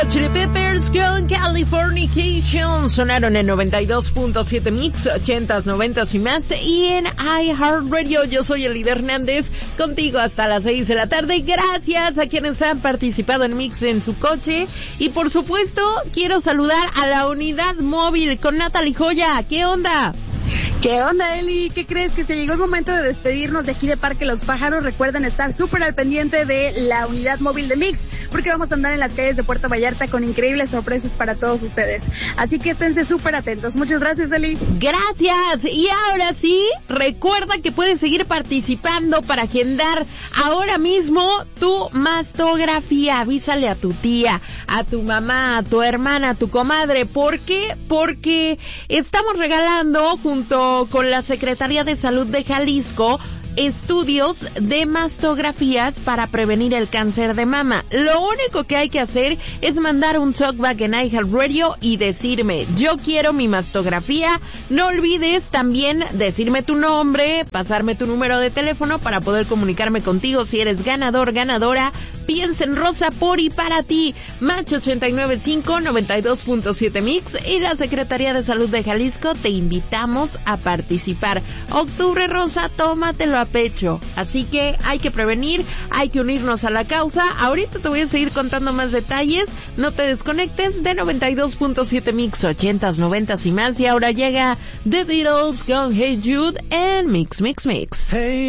Chili Peppers con Californication sonaron en 92.7 Mix, 80s, 90s y más, y en iHeartRadio. Yo soy Elida Hernández, contigo hasta las 6 de la tarde. Gracias a quienes han participado en Mix en su coche, y por supuesto quiero saludar a la unidad móvil con Natalie Joya. ¿Qué onda? ¿Qué onda, Eli? ¿Qué crees? Que se llegó el momento de despedirnos de aquí de Parque Los Pájaros. Recuerden estar súper al pendiente de la unidad móvil de Mix, porque vamos a andar en las calles de Puerto Vallarta con increíbles sorpresas para todos ustedes. Así que esténse súper atentos. Muchas gracias, Eli. Gracias. Y ahora sí, recuerda que puedes seguir participando para agendar ahora mismo tu mastografía. Avísale a tu tía, a tu mamá, a tu hermana, a tu comadre. ¿Por qué? Porque estamos regalando junto con la Secretaría de Salud de Jalisco estudios de mastografías para prevenir el cáncer de mama. Lo único que hay que hacer es mandar un talkback en iHeartRadio y decirme, yo quiero mi mastografía. No olvides también decirme tu nombre, pasarme tu número de teléfono para poder comunicarme contigo si eres ganador, ganadora. Piensa en Rosa por y para ti. Match 89.5, 92.7 Mix y la Secretaría de Salud de Jalisco te invitamos a participar. Octubre Rosa, tómatelo a pecho. Así que hay que prevenir, hay que unirnos a la causa. Ahorita te voy a seguir contando más detalles. No te desconectes de 92.7 Mix, 80s, 90s y más. Y ahora llega The Beatles con Hey Jude en Mix, Mix, Mix. Hey.